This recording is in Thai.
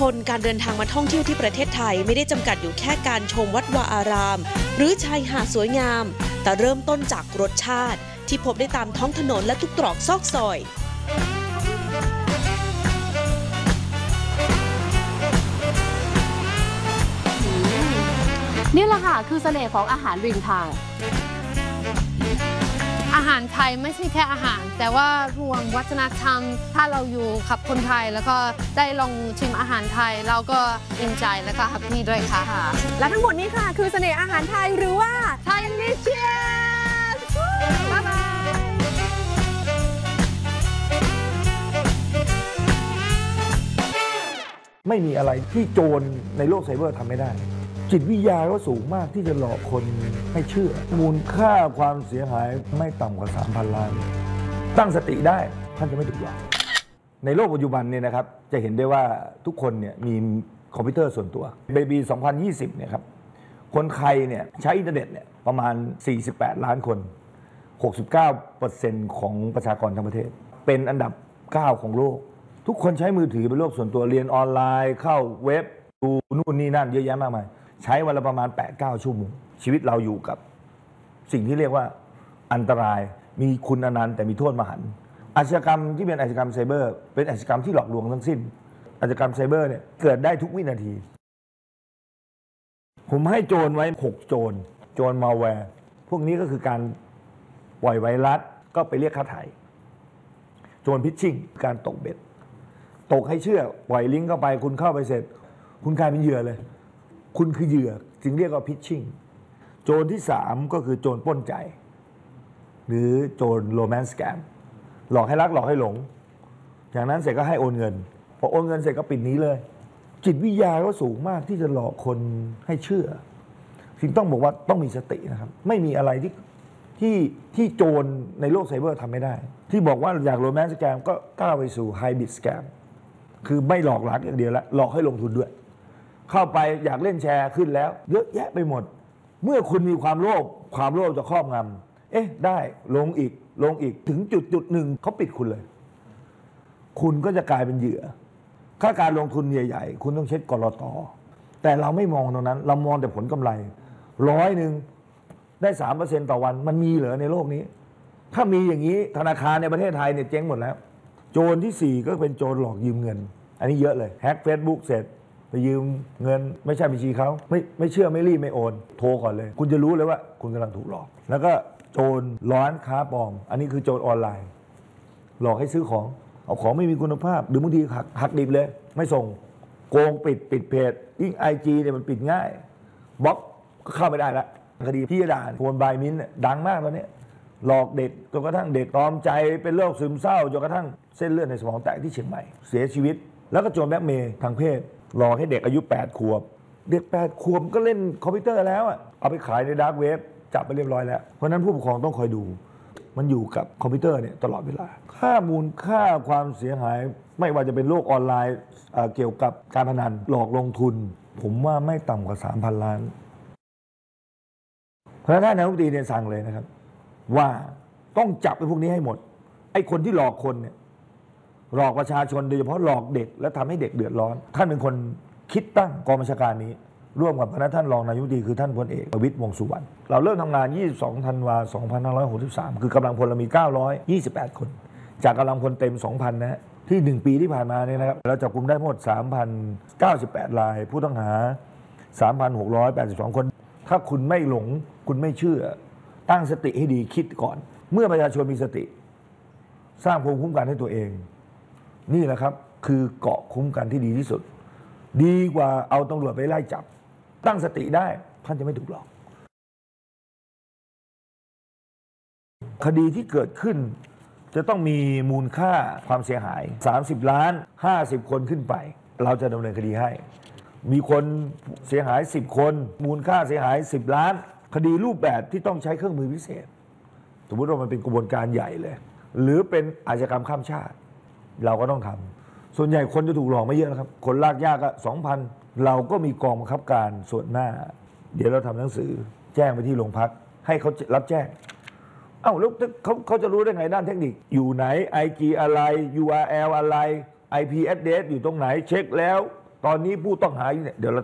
การเดินทางมาท่องเที่ยวที่ประเทศไทยไม่ได้จำกัดอยู่แค่การชมวัดวาอาราม หรือชายหาดสวยงามแต่เริ่มต้นจากรสชาติที่พบได้ตามท้องถนนและทุกตรอกซอกซอยนี่แหละค่ะคือเสน่ห์ของอาหารริมทางอาหารไทยไม่ใช่แค่อาหารแต่ว่ารวมวัฒนธรรมถ้าเราอยู่กับคนไทยแล้วก็ได้ลองชิมอาหารไทยเราก็อินใจแล้วก็แฮปปี้ด้วยค่ะและทั้งหมดนี้ค่ะคือเสน่ห์อาหารไทยหรือว่าไทยลิเชียสบ๊ายบายไม่มีอะไรที่โจรในโลกไซเบอร์ทำไม่ได้จิตวิทยาก็สูงมากที่จะหลอกคนให้เชื่อมูลค่าความเสียหายไม่ต่ำกว่า 3,000 ล้านตั้งสติได้ท่านจะไม่ถูกหลอกในโลกปัจจุบันเนี่ยนะครับจะเห็นได้ว่าทุกคนเนี่ยมีคอมพิวเตอร์ส่วนตัวในปี 2020 เนี่ยครับคนไทยเนี่ยใช้อินเทอร์เน็ตเนี่ยประมาณ 48 ล้านคน 69% ของประชากรทั้งประเทศเป็นอันดับ 9 ของโลกทุกคนใช้มือถือเป็นโลกส่วนตัวเรียนออนไลน์เข้าเว็บดูนู่นนี่นั่นเยอะแยะมากมายใช้วันละประมาณ 8-9 ชั่วโมงชีวิตเราอยู่กับสิ่งที่เรียกว่าอันตรายมีคุณอนันต์แต่มีโทษมหันต์อาชญากรรมที่เป็นอาชญากรรมไซเบอร์เป็นอาชญากรรมที่หลอกลวงทั้งสิ้นอาชญากรรมไซเบอร์เนี่ยเกิดได้ทุกวินาทีผมให้โจรไว้6โจรมาแวร์พวกนี้ก็คือการปล่อยไวรัสก็ไปเรียกค่าไถ่โจรพิชชิ่งการตกเบ็ดตกให้เชื่อปล่อยลิงก์เข้าไปคุณเข้าไปเสร็จคุณกลายเป็นเหยื่อเลยคุณคือเหยื่อจึงเรียกว่าพิชชิ่งโจรที่3ก็คือโจรปล้นใจหรือโจรโรแมนต์สแกมหลอกให้รักหลอกให้หลงจากนั้นเสร็จก็ให้โอนเงินพอโอนเงินเสร็จก็ปิดหนีเลยจิตวิทยาก็สูงมากที่จะหลอกคนให้เชื่อจึงต้องบอกว่าต้องมีสตินะครับไม่มีอะไรที่โจรในโลกไซเบอร์ทำไม่ได้ที่บอกว่าอยากโรแมนต์สแกมก็ก้าวไปสู่ไฮบริดสแกมคือไม่หลอกหลักอย่างเดียวแล้วหลอกให้ลงทุนด้วยเข้าไปอยากเล่นแชร์ขึ้นแล้วเยอะแยะไปหมดเมื่อคุณมีความโลภจะครอบงำได้ลงอีกถึงจุดหนึ่งเขาปิดคุณเลยคุณก็จะกลายเป็นเหยื่อถ้าการลงทุนใหญ่ๆคุณต้องเช็คกลต.แต่เราไม่มองตรงนั้นเรามองแต่ผลกำไร100ได้ 3% ต่อวันมันมีเหรอในโลกนี้ถ้ามีอย่างนี้ธนาคารในประเทศไทยเนี่ยเจ๊งหมดแล้วโจรที่4ก็เป็นโจรหลอกยืมเงินอันนี้เยอะเลยแฮ็ก Facebook เสร็จไปยืมเงินไม่ใช่บัญชีเขาไม่เชื่อไม่รีบไม่โอนโทรก่อนเลยคุณจะรู้เลยว่าคุณกำลังถูกหลอกแล้วก็โจรร้านค้าปลอมอันนี้คือโจรออนไลน์หลอกให้ซื้อของเอาของไม่มีคุณภาพหรือบางทีหักดิบเลยไม่ส่งโกงปิดเพจยิ่ง IG เนี่ยมันปิดง่ายบล็อกก็เข้าไม่ได้ละคดีพี่ด่าโคนบายมิ้นดังมากตอนนี้หลอกเด็กจนกระทั่งเด็กตรอมใจเป็นโรคซึมเศร้าจนกระทั่งเส้นเลือดในสมองแตกที่เชียงใหม่เสียชีวิตแล้วก็โจรแบล็กเมย์ทางเพศหลอกให้เด็กอายุ8 ขวบเด็ก8 ขวบก็เล่นคอมพิวเตอร์แล้วเอาไปขายในดาร์กเว็บจับไปเรียบร้อยแล้วเพราะนั้นผู้ปกครองต้องคอยดูมันอยู่กับคอมพิวเตอร์เนี่ยตลอดเวลามูลค่าความเสียหายไม่ว่าจะเป็นโลกออนไลน์เกี่ยวกับการพนันหลอกลงทุนผมว่าไม่ต่ำกว่า 3,000 ล้านเพราะฉะนั้นนายกรัฐมนตรีเนี่ยสั่งเลยนะครับว่าต้องจับไอ้พวกนี้ให้หมดไอ้คนที่หลอกคนเนี่ยหลอกประชาชนโดยเฉพาะหลอกเด็กและทำให้เด็กเดือดร้อนท่านเป็นคนคิดตั้งกองบัญชาการนี้ร่วมกับคณะท่านรองนายกรัฐมนตรีคือท่านพลเอกประวิตรวงษ์สุวรรณเราเริ่มทำงาน22 ธันวาคม 2563คือกำลังพลเรามี928 คนจากกำลังพลเต็ม 2,000 นะฮะที่1 ปีที่ผ่านมาเนี่ยนะครับเราจับกุมได้ทั้งหมด 3,098 รายผู้ต้องหา 3,682 คนถ้าคุณไม่หลงคุณไม่เชื่อตั้งสติให้ดีคิดก่อนเมื่อประชาชนมีสติสร้างภูมิคุ้มกันให้ตัวเองนี่แหละครับคือเกราะคุ้มกันที่ดีที่สุดดีกว่าเอาตำรวจไปไล่จับตั้งสติได้ท่านจะไม่ถูกหลอกคดีที่เกิดขึ้นจะต้องมีมูลค่าความเสียหาย30 ล้าน50 คนขึ้นไปเราจะดำเนินคดีให้มีคนเสียหาย10 คนมูลค่าเสียหาย10 ล้านคดีรูปแบบที่ต้องใช้เครื่องมือพิเศษสมมติว่ามันเป็นกระบวนการใหญ่เลยหรือเป็นอาชญากรรมข้ามชาติเราก็ต้องทำส่วนใหญ่คนจะถูกหลอกไม่เยอะนะครับคนลากยากก็ 2,000 เราก็มีกองบังคับการส่วนหน้าเดี๋ยวเราทำหนังสือแจ้งไปที่โรงพักให้เขารับแจ้งแล้วเขาจะรู้ได้ไงด้านเทคนิคอยู่ไหน IG อะไร URL อะไร IP address อยู่ตรงไหนเช็คแล้วตอนนี้ผู้ต้องหาอยู่เนี่ยเดี๋ยวเรา